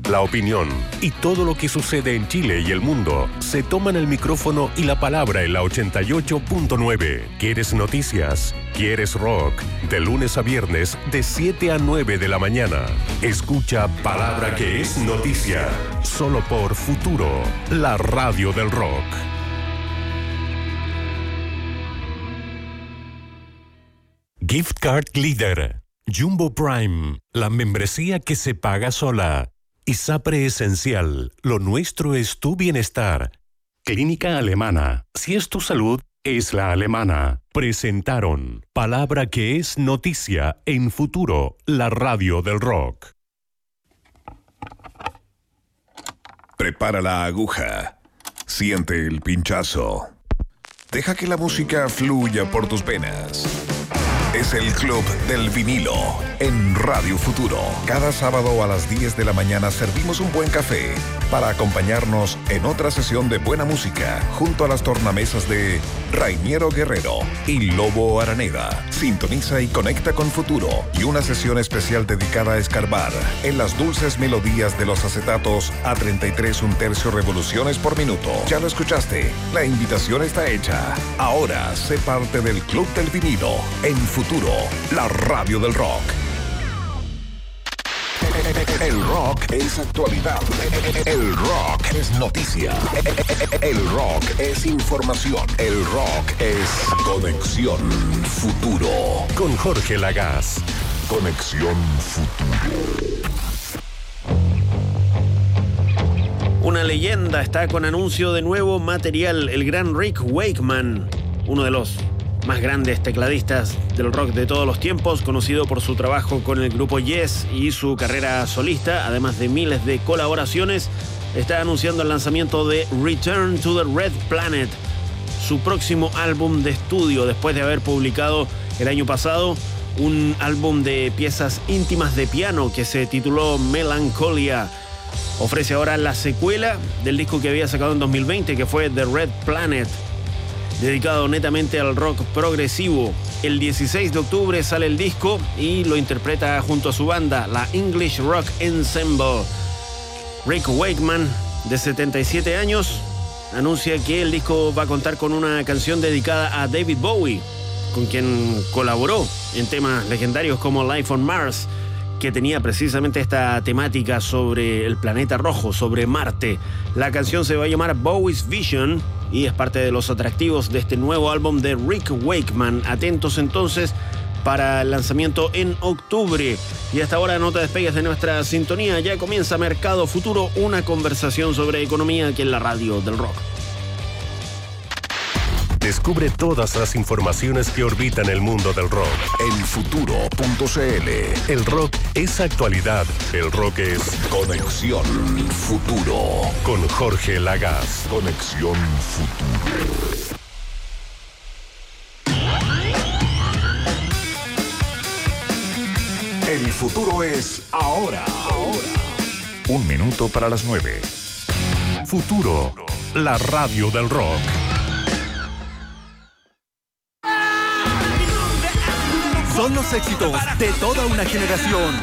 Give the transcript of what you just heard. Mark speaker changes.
Speaker 1: la opinión y todo lo que sucede en Chile y el mundo se toman el micrófono y la palabra en la 88.9. ¿Quieres noticias? ¿Quieres rock? De lunes a viernes de 7 a 9 de la mañana. Escucha Palabra que es noticia. Solo por Futuro, la radio del rock. Gift Card Leader, Jumbo Prime, la membresía que se paga sola. ISAPRE Esencial, lo nuestro es tu bienestar. Clínica Alemana, si es tu salud, es la alemana. Presentaron Palabra que es noticia en Futuro, la radio del rock.
Speaker 2: Prepara la aguja. Siente el pinchazo. Deja que la música fluya por tus venas. Es el Club del Vinilo en Radio Futuro. Cada sábado a las 10 de la mañana servimos un buen café para acompañarnos en otra sesión de buena música junto a las tornamesas de Rainiero Guerrero y Lobo Araneda. Sintoniza y conecta con Futuro y una sesión especial dedicada a escarbar en las dulces melodías de los acetatos a 33 1/3 revoluciones por minuto. Ya lo escuchaste, la invitación está hecha. Ahora sé parte del Club del Vinilo en Futuro, la radio del rock. El rock es actualidad. El rock es noticia. El rock es información. El rock es Conexión Futuro.
Speaker 1: Con Jorge Lagaz.
Speaker 2: Conexión Futuro.
Speaker 3: Una leyenda está con anuncio de nuevo material. El gran Rick Wakeman, uno de los más grandes tecladistas del rock de todos los tiempos, conocido por su trabajo con el grupo Yes y su carrera solista, además de miles de colaboraciones, está anunciando el lanzamiento de Return to the Red Planet, su próximo álbum de estudio, después de haber publicado el año pasado un álbum de piezas íntimas de piano que se tituló Melancholia. Ofrece ahora la secuela del disco que había sacado en 2020, que fue The Red Planet, dedicado netamente al rock progresivo. El 16 de octubre sale el disco y lo interpreta junto a su banda, la English Rock Ensemble. Rick Wakeman, de 77 años, anuncia que el disco va a contar con una canción dedicada a David Bowie, con quien colaboró en temas legendarios como Life on Mars, que tenía precisamente esta temática sobre el planeta rojo, sobre Marte. La canción se va a llamar Bowie's Vision y es parte de los atractivos de este nuevo álbum de Rick Wakeman. Atentos entonces para el lanzamiento en octubre. Y hasta ahora no te despegues de nuestra sintonía. Ya comienza Mercado Futuro, una conversación sobre economía aquí en la radio del rock.
Speaker 1: Descubre todas las informaciones que orbitan el mundo del rock
Speaker 2: en futuro.cl.
Speaker 1: El rock es actualidad. El rock es
Speaker 2: Conexión Futuro.
Speaker 1: Con Jorge Lagaz.
Speaker 2: Conexión Futuro. El futuro es ahora. 1 minuto para las 9.
Speaker 1: Futuro, la radio del rock.
Speaker 4: Son los éxitos de toda una generación.